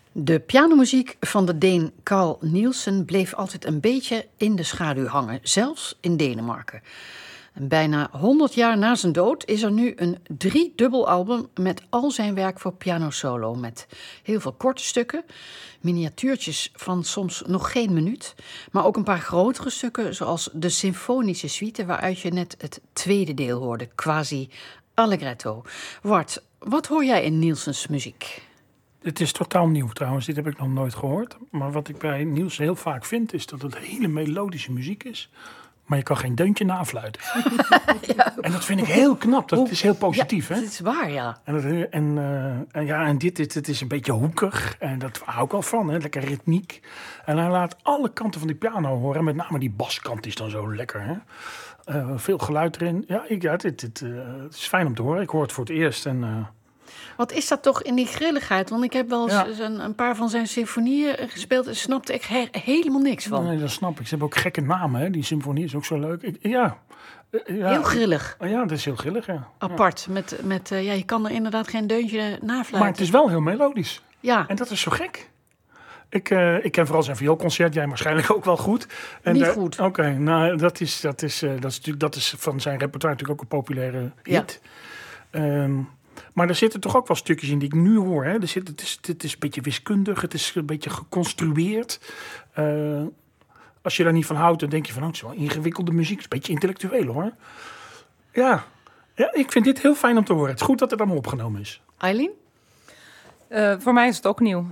De pianomuziek van de Deen Carl Nielsen bleef altijd een beetje in de schaduw hangen, zelfs in Denemarken. En bijna 100 jaar na zijn dood is er nu een 3-dubbel album met al zijn werk voor piano solo. Met heel veel korte stukken, miniatuurtjes van soms nog geen minuut. Maar ook een paar grotere stukken, zoals de symfonische suite, waaruit je net het tweede deel hoorde, quasi allegretto. Wart, wat hoor jij in Nielsens muziek? Het is totaal nieuw trouwens, dit heb ik nog nooit gehoord. Maar wat ik bij Niels heel vaak vind, is dat het hele melodische muziek is. Maar je kan geen deuntje nafluiten. Ja. En dat vind ik heel knap. Dat is heel positief. Ja, hè? Dat is waar, ja. En dit is een beetje hoekig. En dat hou ik wel van. Hè? Lekker ritmiek. En hij laat alle kanten van die piano horen. En met name die baskant is dan zo lekker. Hè? Veel geluid erin. Het is fijn om te horen. Ik hoor het voor het eerst. Wat is dat toch in die grilligheid? Want ik heb wel eens een paar van zijn symfonieën gespeeld en snapte ik helemaal niks van. Nee, dat snap ik. Ze hebben ook gekke namen. Hè? Die symfonie is ook zo leuk. Heel grillig. Ja, dat is heel grillig, ja. Apart. Je kan er inderdaad geen deuntje nafluiten. Maar het is wel heel melodisch. Ja. En dat is zo gek. Ik ken vooral zijn vioolconcert. Jij waarschijnlijk ook wel goed. Niet goed. Oké, nou, dat is van zijn repertoire natuurlijk ook een populaire hit. Ja. Maar er zitten toch ook wel stukjes in die ik nu hoor. Hè? Het is een beetje wiskundig. Het is een beetje geconstrueerd. Als je daar niet van houdt, dan denk je van... het is wel ingewikkelde muziek. Het is een beetje intellectueel, hoor. Ja, ik vind dit heel fijn om te horen. Het is goed dat het allemaal opgenomen is. Eileen? Voor mij is het ook nieuw.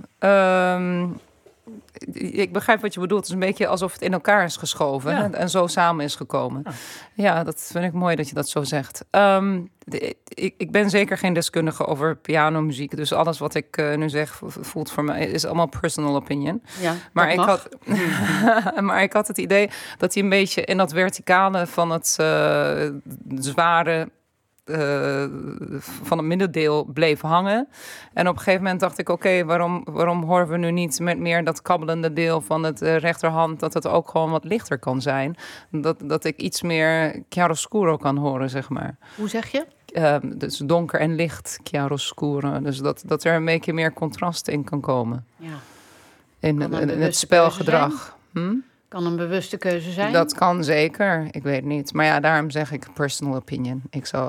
Ik begrijp wat je bedoelt. Het is een beetje alsof het in elkaar is geschoven en zo samen is gekomen. Ja, dat vind ik mooi dat je dat zo zegt. Ik ben zeker geen deskundige over pianomuziek. Dus alles wat ik nu zeg voelt voor mij is allemaal personal opinion. Ja, maar ik had het idee dat hij een beetje in dat verticale van het zware van het middendeel bleef hangen. En op een gegeven moment dacht ik, oké, waarom horen we nu niet met meer dat kabbelende deel van het rechterhand, dat het ook gewoon wat lichter kan zijn. Dat ik iets meer chiaroscuro kan horen, zeg maar. Hoe zeg je? Dus donker en licht chiaroscuro. Dus dat er een beetje meer contrast in kan komen. Ja. In het spelgedrag. Kan een bewuste keuze zijn? Dat kan zeker, ik weet het niet. Maar ja, daarom zeg ik personal opinion.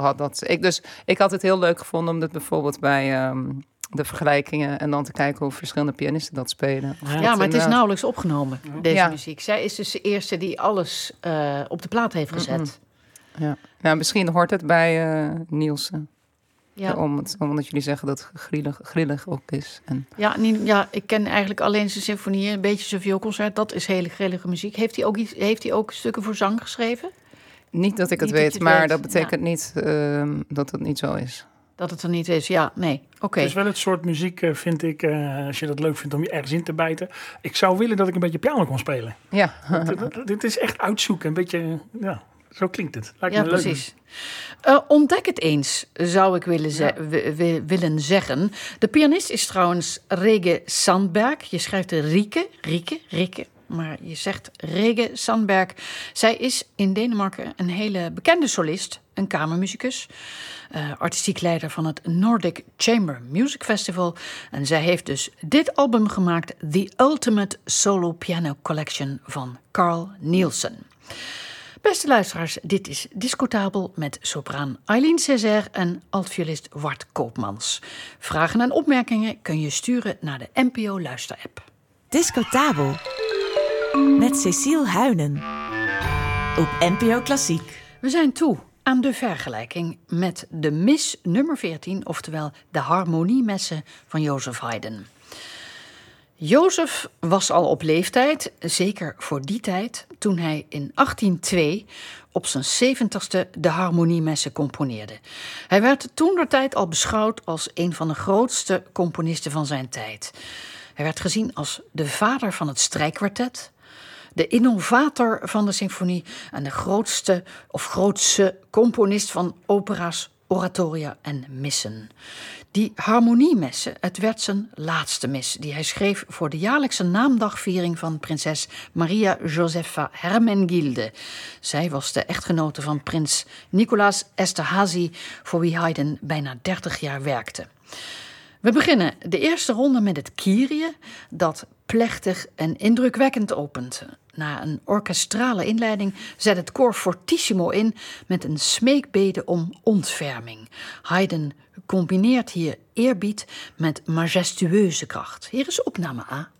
Ik had het heel leuk gevonden om dit bijvoorbeeld bij de vergelijkingen en dan te kijken hoe verschillende pianisten dat spelen. Ja, maar het is nauwelijks opgenomen, deze muziek. Zij is dus de eerste die alles op de plaat heeft gezet. Ja. Nou, misschien hoort het bij Nielsen. Ja. Omdat jullie zeggen dat het grillig ook is. Ja, ik ken eigenlijk alleen zijn symfonieën, een beetje zijn vioolconcert. Dat is hele grillige muziek. Heeft hij ook stukken voor zang geschreven? Niet dat ik het weet, maar dat betekent niet dat het niet zo is. Dat het er niet is, ja, nee. Oké. Het is wel het soort muziek, vind ik, als je dat leuk vindt om je ergens in te bijten. Ik zou willen dat ik een beetje piano kon spelen. Ja. Dit is echt uitzoeken, een beetje, ja. Zo klinkt het. Lijkt me precies. Ontdek het eens, zou ik willen zeggen. De pianist is trouwens Rege Sandberg. Je schrijft er Rieke, maar je zegt Rege Sandberg. Zij is in Denemarken een hele bekende solist, een kamermuzikus. Artistiek leider van het Nordic Chamber Music Festival. En zij heeft dus dit album gemaakt, The Ultimate Solo Piano Collection van Carl Nielsen. Beste luisteraars, dit is Discotabel met sopraan Eileen Césaire en altviolist Wart Koopmans. Vragen en opmerkingen kun je sturen naar de NPO Luister-app. Discotabel met Cecile Huynen op NPO Klassiek. We zijn toe aan de vergelijking met de Mis nummer 14, oftewel de Harmoniemessen van Joseph Haydn. Jozef was al op leeftijd, zeker voor die tijd, toen hij in 1802 op zijn 70ste de Harmoniemessen componeerde. Hij werd toentertijd al beschouwd als een van de grootste componisten van zijn tijd. Hij werd gezien als de vader van het strijkkwartet, de innovator van de symfonie en de grootste componist van opera's, oratoria en missen. Die harmoniemessen, het werd zijn laatste mis die hij schreef voor de jaarlijkse naamdagviering van prinses Maria Josepha Hermenegilde. Zij was de echtgenote van prins Nicolaas Esterházy, voor wie Haydn bijna 30 jaar werkte. We beginnen de eerste ronde met het Kyrie, dat plechtig en indrukwekkend opent. Na een orkestrale inleiding zet het koor fortissimo in met een smeekbede om ontferming. Haydn combineert hier eerbied met majestueuze kracht. Hier is opname A.